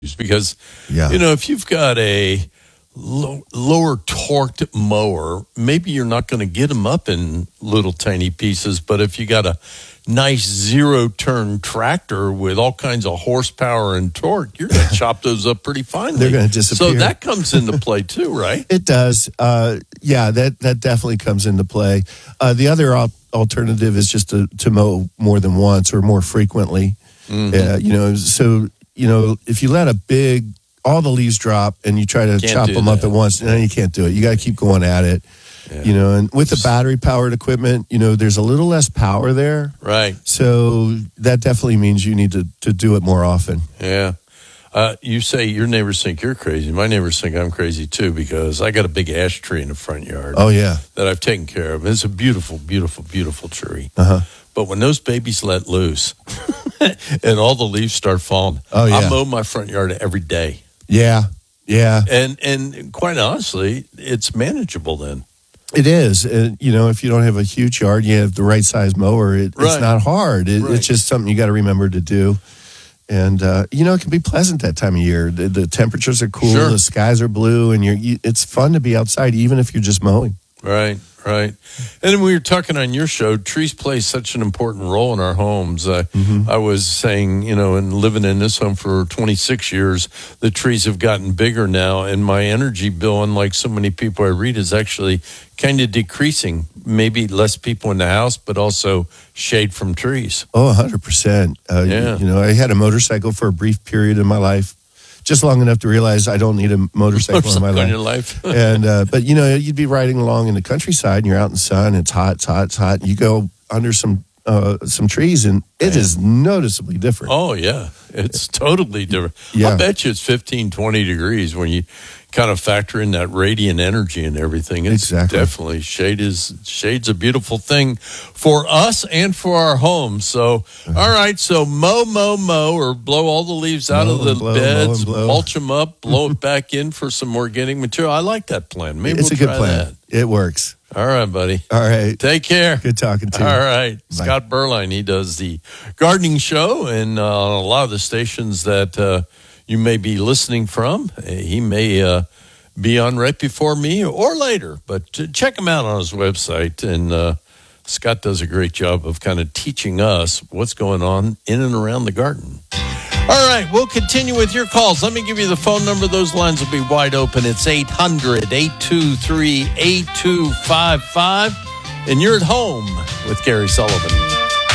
because, if you've got a lower torqued mower, maybe you're not going to get them up in little tiny pieces. But if you got a nice zero-turn tractor with all kinds of horsepower and torque, you're going to chop those up pretty finely. They're going to disappear. So that comes into play too, right? It does. That definitely comes into play. The other alternative is just to mow more than once or more frequently. Mm-hmm. If you let all the leaves drop and you try to chop them up at once, you can't do it. You got to keep going at it. Yeah. And with the battery-powered equipment, there's a little less power there. Right. So that definitely means you need to do it more often. Yeah. You say your neighbors think you're crazy. My neighbors think I'm crazy, too, because I got a big ash tree in the front yard. Oh, yeah. That I've taken care of. It's a beautiful, beautiful, beautiful tree. Uh-huh. But when those babies let loose and all the leaves start falling, I mow my front yard every day. Yeah. And quite honestly, it's manageable then. It is. If you don't have a huge yard, you have the right size mower. It's not hard. It's just something you got to remember to do. And, it can be pleasant that time of year. The temperatures are cool, the skies are blue, and it's fun to be outside even if you're just mowing. Right. And then we were talking on your show, trees play such an important role in our homes. I was saying, and living in this home for 26 years, the trees have gotten bigger now, and my energy bill, unlike so many people I read, is actually kind of decreasing. Maybe less people in the house, but also shade from trees. Oh, 100%. I had a motorcycle for a brief period in my life. Just long enough to realize I don't need a motorcycle in my life. In your life. But you'd be riding along in the countryside and you're out in the sun. It's hot. You go under some trees and it is noticeably different. Oh, yeah. It's totally different. Yeah. I bet you it's 15, 20 degrees when you kind of factor in that radiant energy and everything. It's definitely shade's a beautiful thing for us and for our homes. So, all right. So mow, or blow all the leaves out of the beds, mulch them up, blow it back in for some organic material. I like that plan. Maybe it's a good plan. It works. All right, buddy. All right. Take care. Good talking to you. All right. Bye. Scott Berline, he does the gardening show and a lot of the stations that you may be listening from. He may be on right before me or later, but check him out on his website. And Scott does a great job of kind of teaching us what's going on in and around the garden. All right, we'll continue with your calls. Let me give you the phone number. Those lines will be wide open. It's 800-823-8255. And you're at home with Gary Sullivan.